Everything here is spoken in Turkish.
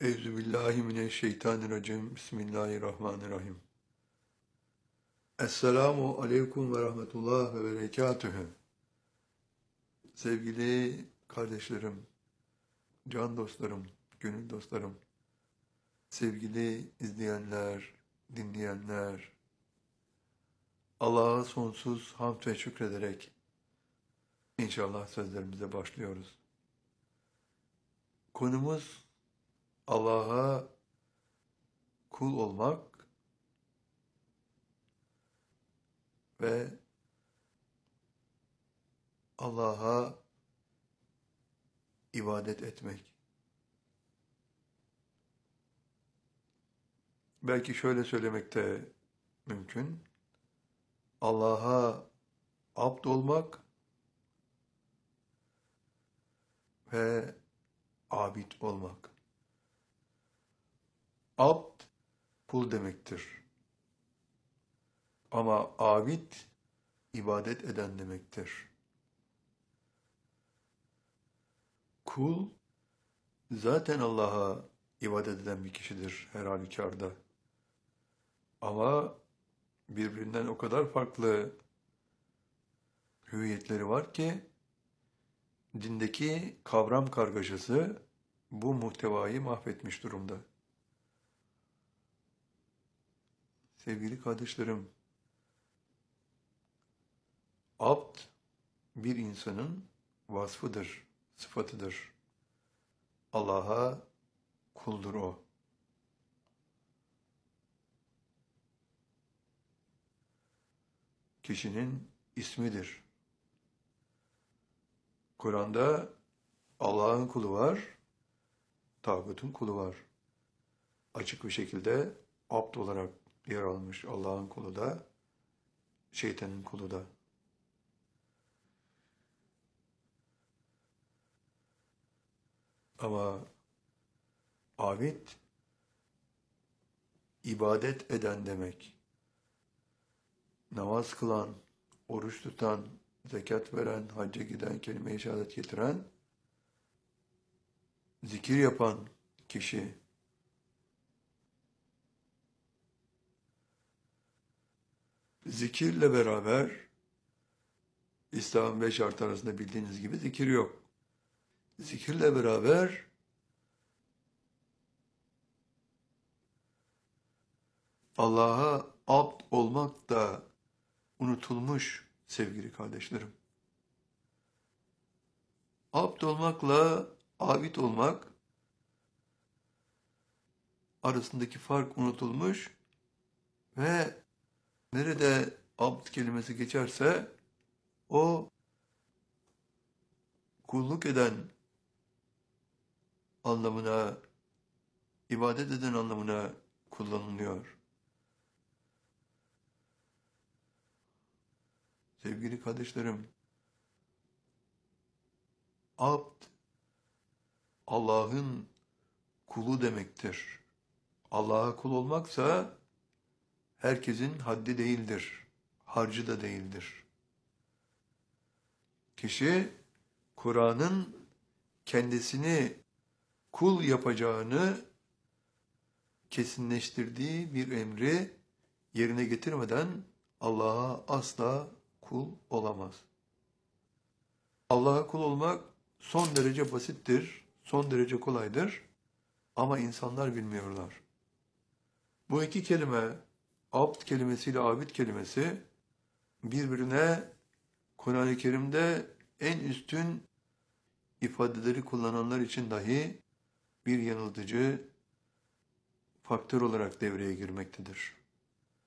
Euzubillahimineşşeytanirracim. Bismillahirrahmanirrahim. Esselamu aleyküm ve rahmetullah ve berekatühü. Sevgili kardeşlerim, can dostlarım, gönül dostlarım, sevgili izleyenler, dinleyenler, Allah'a sonsuz hamd ve şükrederek inşallah sözlerimize başlıyoruz. Konumuz Allah'a kul olmak ve Allah'a ibadet etmek. Belki şöyle söylemek de mümkün. Allah'a abd olmak ve abid olmak. Abd kul demektir. Ama abid ibadet eden demektir. Kul zaten Allah'a ibadet eden bir kişidir her halükarda. Ama birbirinden o kadar farklı hüviyetleri var ki dindeki kavram kargaşası bu muhtevayı mahvetmiş durumda. Sevgili kardeşlerim, abd bir insanın vasfıdır, sıfatıdır. Allah'a kuldur o. Kişinin ismidir. Kur'an'da Allah'ın kulu var, tağutun kulu var. Açık bir şekilde abd olarak yer almış Allah'ın kulu da, şeytanın kulu da. Ama abid, ibadet eden demek. Namaz kılan, oruç tutan, zekat veren, hacca giden, kelime-i şehadet getiren, zikir yapan kişi. Zikirle beraber, İslam'ın 5 şartı arasında bildiğiniz gibi zikir yok. Zikirle beraber Allah'a abd olmak da unutulmuş sevgili kardeşlerim. Abd olmakla abid olmak arasındaki fark unutulmuş ve nerede abd kelimesi geçerse o kulluk eden anlamına, ibadet eden anlamına kullanılıyor. Sevgili kardeşlerim, abd Allah'ın kulu demektir. Allah'a kul olmaksa herkesin haddi değildir, harcı da değildir. Kişi Kur'an'ın kendisini kul yapacağını kesinleştirdiği bir emri yerine getirmeden Allah'a asla kul olamaz. Allah'a kul olmak son derece basittir, son derece kolaydır ama insanlar bilmiyorlar. Bu iki kelime, abd kelimesiyle abid kelimesi birbirine Kur'an-ı Kerim'de en üstün ifadeleri kullananlar için dahi bir yanıltıcı faktör olarak devreye girmektedir.